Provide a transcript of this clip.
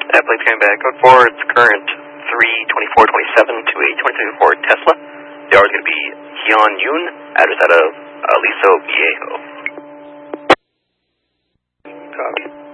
That plane's coming back. Code 4, it's current 32427 to a 2024 Tesla. The hour is going to be Hyun Yoon, address out of Aliso Viejo. Copy.